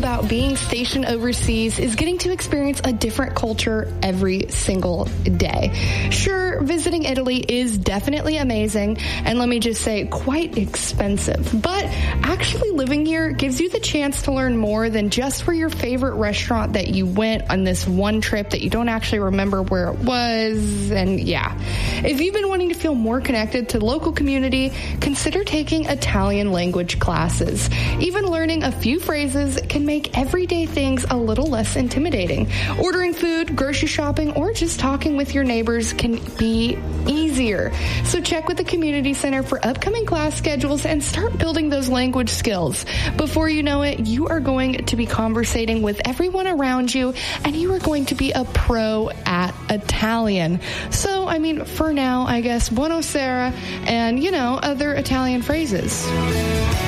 about being stationed overseas is getting to experience a different culture every single day. Sure, visiting Italy is definitely amazing, and let me just say, quite expensive. But actually living here gives you the chance to learn more than just for your favorite restaurant that you went on this one trip that you don't actually remember where it was. And yeah, if you've been wanting to feel more connected to the local community, consider taking Italian language classes. Even learning a few phrases can make everyday things a little less intimidating. Ordering food, grocery shopping, or just talking with your neighbors can be easier. So check with the community center for upcoming class schedules and start building those language skills. Before you know it, you are going to be conversating with everyone around you, and you are going to be a pro at Italian. So, I mean, for now, I guess buonasera and, other Italian phrases.